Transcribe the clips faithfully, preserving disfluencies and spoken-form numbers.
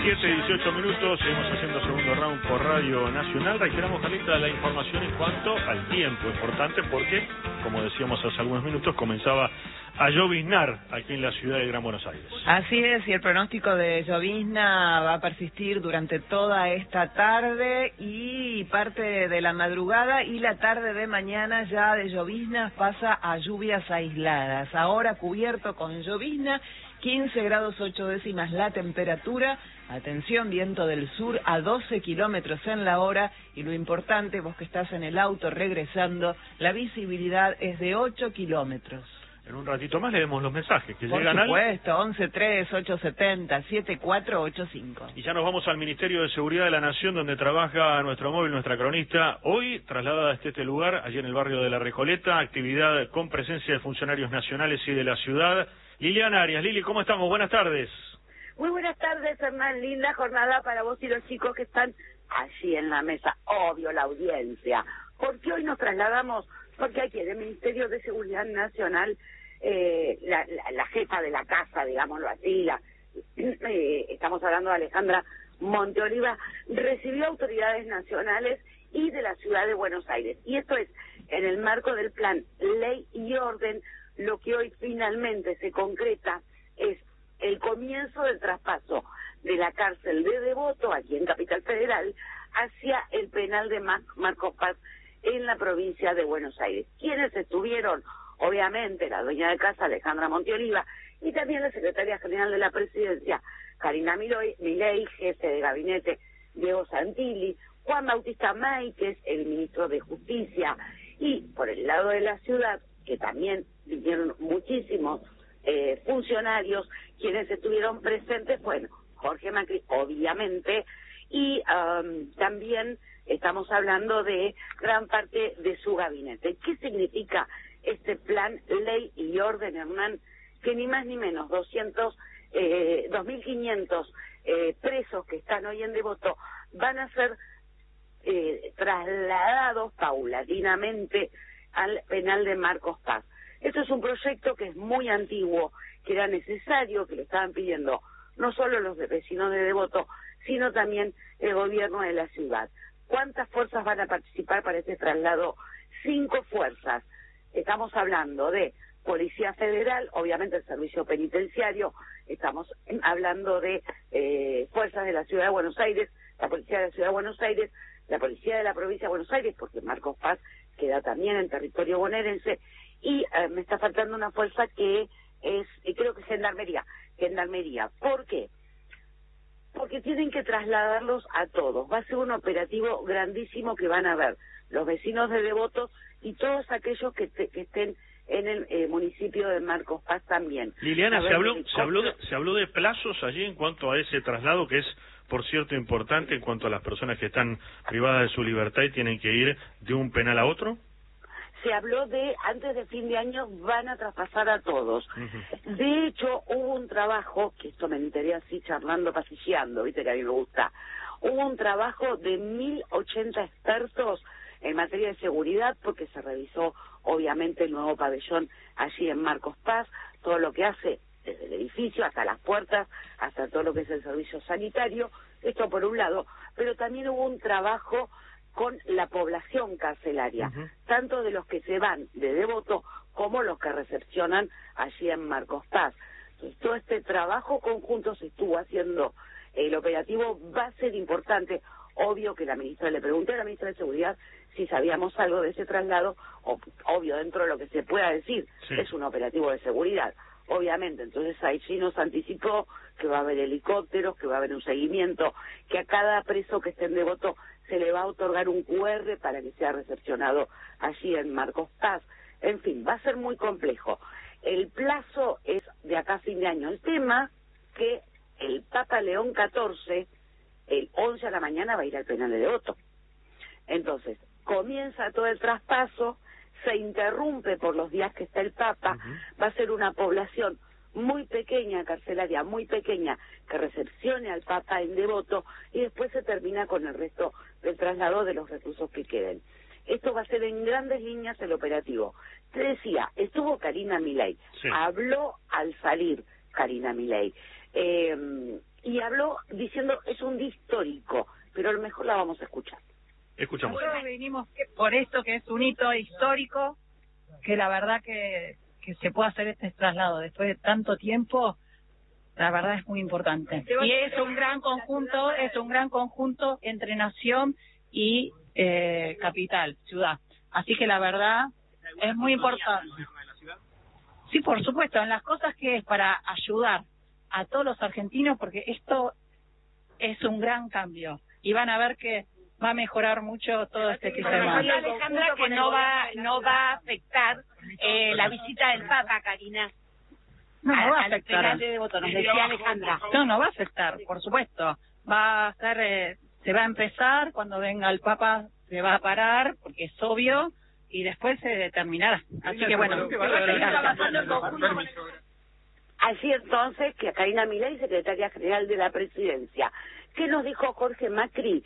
siete, dieciocho minutos, seguimos haciendo segundo round por Radio Nacional. Reiteramos, Carlita, la información en cuanto al tiempo, importante porque, como decíamos hace algunos minutos, comenzaba a lloviznar aquí en la ciudad de Gran Buenos Aires. Así es, y el pronóstico de llovizna va a persistir durante toda esta tarde y parte de la madrugada, y la tarde de mañana ya de lloviznas pasa a lluvias aisladas. Ahora cubierto con llovizna, quince grados ocho décimas la temperatura. Atención, viento del sur a doce kilómetros en la hora, y lo importante, vos que estás en el auto regresando, la visibilidad es de ocho kilómetros. En un ratito más leemos los mensajes que Por llegan al... Por supuesto, once tres, ocho siete cero, siete cuatro ocho cinco. Y ya nos vamos al Ministerio de Seguridad de la Nación, donde trabaja nuestro móvil, nuestra cronista. Hoy, trasladada hasta este lugar, allí en el barrio de La Recoleta, actividad con presencia de funcionarios nacionales y de la ciudad. Liliana Arias. Lili, ¿cómo estamos? Buenas tardes. Muy buenas tardes, Hernán. Linda jornada para vos y los chicos que están allí en la mesa. Obvio, la audiencia. ¿Por qué hoy nos trasladamos? Porque aquí en el Ministerio de Seguridad Nacional, eh, la, la, la jefa de la casa, digámoslo así, la, eh, estamos hablando de Alejandra Monteoliva, recibió autoridades nacionales y de la ciudad de Buenos Aires. Y esto es en el marco del plan Ley y Orden. Lo que hoy finalmente se concreta es el comienzo del traspaso de la cárcel de Devoto, aquí en Capital Federal, hacia el penal de Mar Marcos Paz en la provincia de Buenos Aires. ¿Quiénes estuvieron? Obviamente la dueña de casa, Alejandra Monteoliva, y también la secretaria general de la Presidencia, Karina Milei, jefe de gabinete, Diego Santilli, Juan Bautista Máiquez, el ministro de Justicia, y por el lado de la ciudad, que también vinieron muchísimos eh, funcionarios, quienes estuvieron presentes, bueno, Jorge Macri, obviamente, y um, también estamos hablando de gran parte de su gabinete. ¿Qué significa este plan Ley y Orden, Hernán? Que ni más ni menos doscientos, eh, dos mil quinientos eh, presos que están hoy en Devoto van a ser eh, trasladados paulatinamente al penal de Marcos Paz. Esto es un proyecto que es muy antiguo, que era necesario, que lo estaban pidiendo no solo los vecinos de Devoto, sino también el gobierno de la ciudad. ¿Cuántas fuerzas van a participar para este traslado? Cinco fuerzas. Estamos hablando de Policía Federal, obviamente el Servicio Penitenciario, estamos hablando de eh, fuerzas de la Ciudad de Buenos Aires, la Policía de la Ciudad de Buenos Aires, la Policía de la Provincia de Buenos Aires, porque Marcos Paz queda también en territorio bonaerense, y eh, me está faltando una fuerza que es, eh, creo que es Gendarmería. Gendarmería. ¿Por qué? Porque tienen que trasladarlos a todos. Va a ser un operativo grandísimo que van a ver los vecinos de Devoto y todos aquellos que, te, que estén en el eh, municipio de Marcos Paz también. Liliana, se habló, se, habló de, se habló de plazos allí en cuanto a ese traslado, que es, por cierto, importante en cuanto a las personas que están privadas de su libertad y tienen que ir de un penal a otro. Se habló de, antes de fin de año, van a traspasar a todos. Uh-huh. De hecho, hubo un trabajo, que esto me enteré así charlando, pasilleando, viste que a mí me gusta, hubo un trabajo de mil ochenta expertos en materia de seguridad, porque se revisó, obviamente, el nuevo pabellón allí en Marcos Paz, todo lo que hace desde el edificio hasta las puertas, hasta todo lo que es el servicio sanitario, esto por un lado, pero también hubo un trabajo con la población carcelaria, uh-huh. tanto de los que se van de Devoto como los que recepcionan allí en Marcos Paz. Entonces, todo este trabajo conjunto se estuvo haciendo. El operativo va a ser importante. Obvio que la ministra, le pregunté a la ministra de Seguridad si sabíamos algo de ese traslado, o, obvio, dentro de lo que se pueda decir, sí. Es un operativo de seguridad, obviamente. Entonces ahí sí nos anticipó que va a haber helicópteros, que va a haber un seguimiento, que a cada preso que esté en Devoto se le va a otorgar un cu erre para que sea recepcionado allí en Marcos Paz. En fin, va a ser muy complejo. El plazo es de acá a fin de año. El tema que el Papa León catorce, el once a la mañana, va a ir al penal de Devoto. Entonces, comienza todo el traspaso, se interrumpe por los días que está el Papa, uh-huh. va a ser una población muy pequeña, carcelaria muy pequeña, que recepcione al Papa en Devoto, y después se termina con el resto del traslado de los reclusos que queden. Esto va a ser en grandes líneas el operativo. Te decía, estuvo Karina Milei, sí. Habló al salir Karina Milei. eh, y habló diciendo es un día histórico, pero a lo mejor la vamos a escuchar. Escuchamos. Nosotros venimos por esto que es un hito histórico, que la verdad que, que se pueda hacer este traslado después de tanto tiempo, la verdad es muy importante. Y es un gran conjunto, es un gran conjunto entre nación y eh, capital, ciudad. Así que la verdad es muy importante. Sí, por supuesto, en las cosas que es para ayudar a todos los argentinos, porque esto es un gran cambio y van a ver que va a mejorar mucho todo este sistema. Alejandra, que no va no va a afectar eh, la visita del Papa, Karina. No, no va a al afectar. penaje de voto, nos decía Alejandra. No, no va a afectar, por supuesto. Va a ser, eh, se va a empezar, cuando venga el Papa se va a parar, porque es obvio, y después se determinará. Así que bueno. Así entonces que a Karina Milei, secretaria general de la presidencia, ¿qué nos dijo Jorge Macri?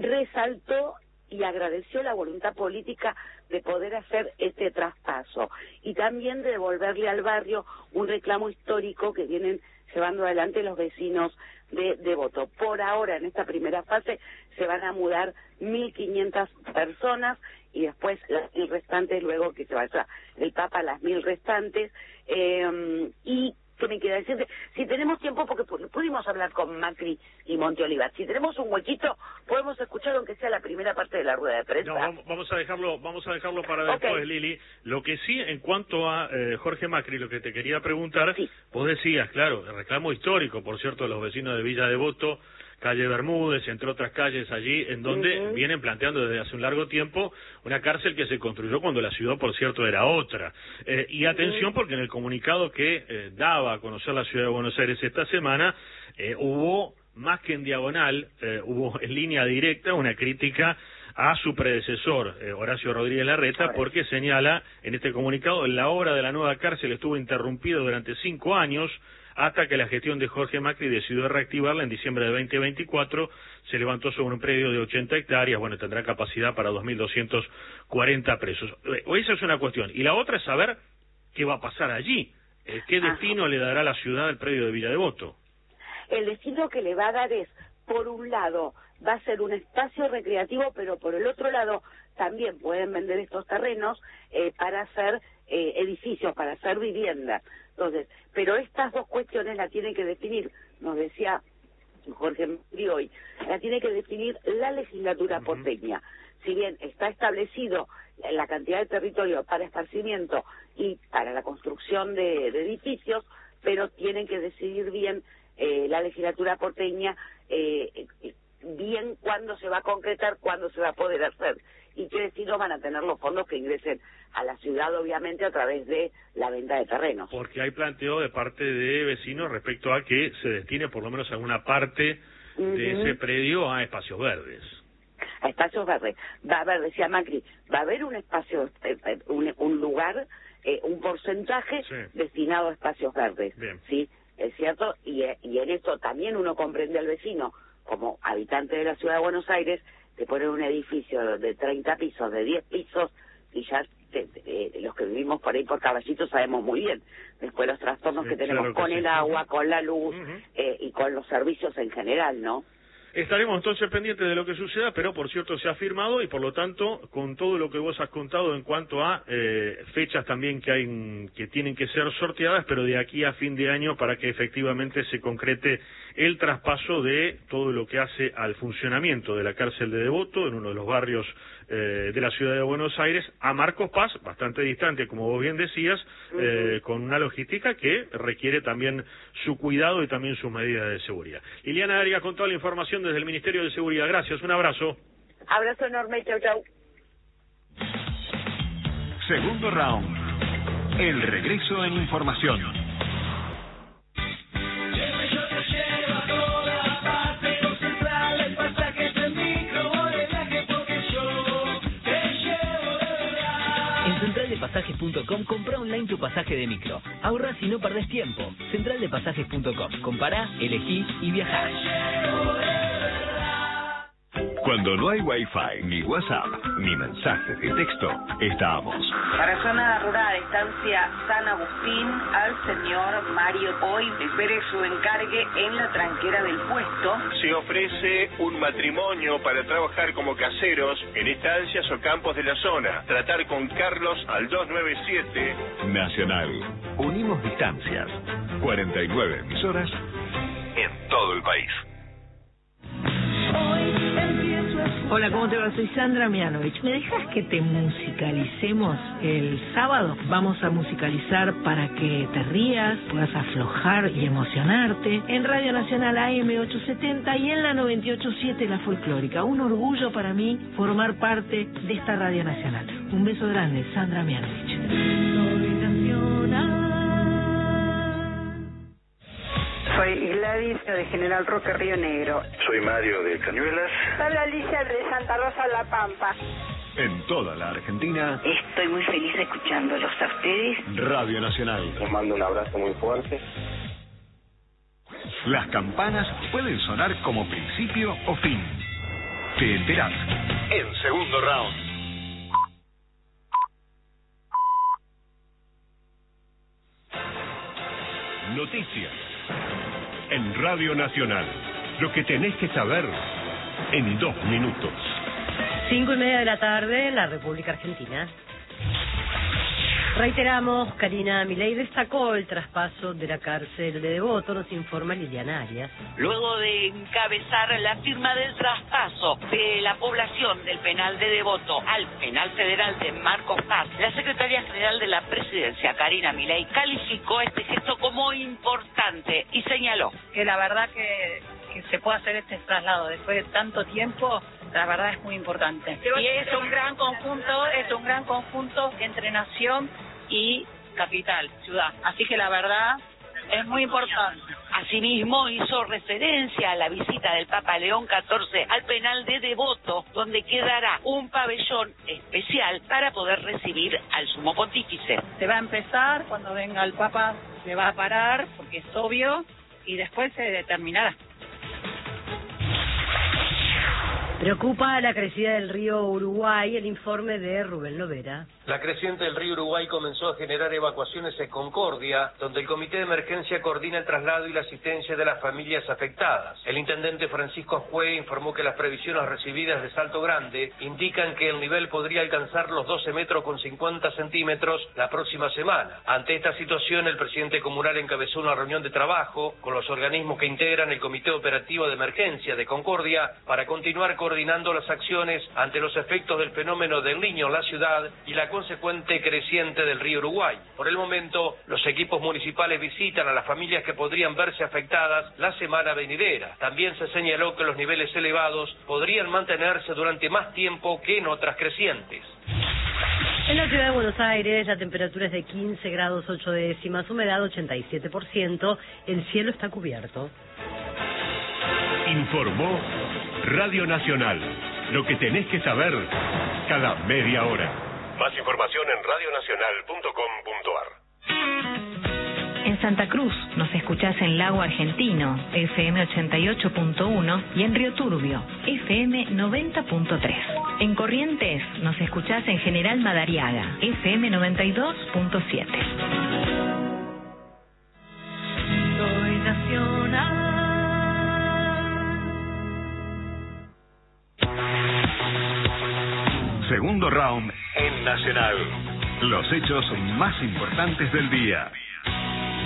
Resaltó y agradeció la voluntad política de poder hacer este traspaso y también de devolverle al barrio un reclamo histórico que vienen llevando adelante los vecinos de Devoto. Por ahora, en esta primera fase, se van a mudar mil quinientas personas y después las mil restantes, luego que se vaya el Papa, las mil restantes. Eh, y ¿qué me queda decirte? Si tenemos tiempo, porque pudimos hablar con Macri y Monte Oliva, si tenemos un huequito, podemos escuchar aunque sea la primera parte de la rueda de prensa. No, vamos a dejarlo, vamos a dejarlo para después, okay. Lili. Lo que sí, en cuanto a eh, Jorge Macri, lo que te quería preguntar, sí. Vos decías, claro, el reclamo histórico, por cierto, de los vecinos de Villa Devoto, calle Bermúdez, entre otras calles allí, en donde uh-huh. vienen planteando desde hace un largo tiempo una cárcel que se construyó cuando la ciudad, por cierto, era otra. Eh, y atención, uh-huh. porque en el comunicado que eh, daba a conocer la ciudad de Buenos Aires esta semana, eh, hubo, más que en diagonal, eh, hubo en línea directa una crítica a su predecesor, eh, Horacio Rodríguez Larreta, porque señala en este comunicado, la obra de la nueva cárcel estuvo interrumpida durante cinco años, hasta que la gestión de Jorge Macri decidió reactivarla en diciembre de veinte veinticuatro, se levantó sobre un predio de ochenta hectáreas, bueno, tendrá capacidad para dos mil doscientos cuarenta presos. Eh, esa es una cuestión. Y la otra es saber qué va a pasar allí, eh, qué destino Ajá. le dará a la ciudad al predio de Villa Devoto. El destino que le va a dar es, por un lado, va a ser un espacio recreativo, pero por el otro lado también pueden vender estos terrenos eh, para hacer eh, edificios, para hacer viviendas. Entonces, pero estas dos cuestiones la tiene que definir, nos decía Jorge Macri hoy, la tiene que definir la legislatura uh-huh. porteña. Si bien está establecido la cantidad de territorio para esparcimiento y para la construcción de, de edificios, pero tienen que decidir bien eh, la legislatura porteña, eh, bien cuándo se va a concretar, cuándo se va a poder hacer y qué destinos van a tener los fondos que ingresen a la ciudad, obviamente, a través de la venta de terrenos. Porque hay planteo de parte de vecinos respecto a que se destine por lo menos alguna parte uh-huh. de ese predio a espacios verdes. A espacios verdes. Va a haber, decía Macri, va a haber un espacio, eh, un, un lugar, eh, un porcentaje sí. destinado a espacios verdes. Bien. Sí, es cierto, y, y en esto también uno comprende al vecino, como habitante de la ciudad de Buenos Aires, te ponen un edificio de treinta pisos, de diez pisos, y ya te, te, los que vivimos por ahí por Caballito sabemos muy bien después los trastornos sí, que tenemos claro que con sí. el agua, con la luz uh-huh. eh, y con los servicios en general, ¿no? Estaremos entonces pendientes de lo que suceda, pero por cierto se ha firmado y por lo tanto, con todo lo que vos has contado en cuanto a eh, fechas también que hay que tienen que ser sorteadas, pero de aquí a fin de año para que efectivamente se concrete el traspaso de todo lo que hace al funcionamiento de la cárcel de Devoto, en uno de los barrios eh, de la ciudad de Buenos Aires, a Marcos Paz, bastante distante, como vos bien decías, eh, uh-huh. con una logística que requiere también su cuidado y también sus medidas de seguridad. Liliana Arias con toda la información desde el Ministerio de Seguridad. Gracias, un abrazo. Abrazo enorme, chau, chau. Segundo round. El regreso en información. Pasajes punto com, compra online tu pasaje de micro. Ahorrás y no perdés tiempo. Central de Pasajes punto com. Compará, elegí y viajá. Cuando no hay Wi-Fi, ni WhatsApp, ni mensajes de texto, estamos. Para zona rural, estancia San Agustín, al señor Mario Hoy espere su encargue en la tranquera del puesto. Se ofrece un matrimonio para trabajar como caseros en estancias o campos de la zona. Tratar con Carlos al dos nueve siete. Nacional. Unimos distancias. cuarenta y nueve emisoras en todo el país. Hola, ¿cómo te va? Soy Sandra Mianovich. ¿Me dejas que te musicalicemos el sábado? Vamos a musicalizar para que te rías, puedas aflojar y emocionarte. En Radio Nacional A M ochocientos setenta y en la noventa y ocho punto siete La Folclórica. Un orgullo para mí formar parte de esta Radio Nacional. Un beso grande, Sandra Mianovich. Soy Nacional. Soy Gladys de General Roque, Río Negro. Soy Mario de Cañuelas. Soy Alicia de Santa Rosa, La Pampa. En toda la Argentina. Estoy muy feliz escuchándolos a ustedes. Radio Nacional. Les mando un abrazo muy fuerte. Las campanas pueden sonar como principio o fin. Te enterás en Segundo Round. Noticias. En Radio Nacional, lo que tenés que saber en dos minutos. Cinco y media de la tarde en la República Argentina. Reiteramos, Karina Milei destacó el traspaso de la cárcel de Devoto, nos informa Liliana Arias. Luego de encabezar la firma del traspaso de la población del penal de Devoto al penal federal de Marcos Paz, la secretaria general de la presidencia, Karina Milei, calificó este gesto como importante y señaló que la verdad que, que se pueda hacer este traslado después de tanto tiempo, la verdad es muy importante. Y es un gran conjunto, es un gran conjunto entre nación y capital, ciudad. Así que la verdad es muy importante. Asimismo, hizo referencia a la visita del Papa León catorce al penal de Devoto, donde quedará un pabellón especial para poder recibir al sumo pontífice. Se va a empezar, cuando venga el Papa se va a parar, porque es obvio, y después se determinará. Preocupa la crecida del río Uruguay, el informe de Rubén Lovera. La creciente del río Uruguay comenzó a generar evacuaciones en Concordia, donde el Comité de Emergencia coordina el traslado y la asistencia de las familias afectadas. El intendente Francisco Jue informó que las previsiones recibidas de Salto Grande indican que el nivel podría alcanzar los doce metros con cincuenta centímetros la próxima semana. Ante esta situación, el presidente comunal encabezó una reunión de trabajo con los organismos que integran el Comité Operativo de Emergencia de Concordia para continuar coordinando las acciones ante los efectos del fenómeno del Niño en la ciudad y la consecuente creciente del río Uruguay. Por el momento, los equipos municipales visitan a las familias que podrían verse afectadas la semana venidera. También se señaló que los niveles elevados podrían mantenerse durante más tiempo que en otras crecientes. En la ciudad de Buenos Aires, la temperatura es de quince grados ocho décimas, humedad ochenta y siete por ciento, el cielo está cubierto. Informó Radio Nacional, lo que tenés que saber cada media hora. Más información en radio nacional punto com punto a r. En Santa Cruz nos escuchás en Lago Argentino, F M ochenta y ocho punto uno, y en Río Turbio, F M noventa punto tres. En Corrientes nos escuchás en General Madariaga, F M noventa y dos punto siete. Soy Nacional. Segundo round en Nacional. Los hechos más importantes del día.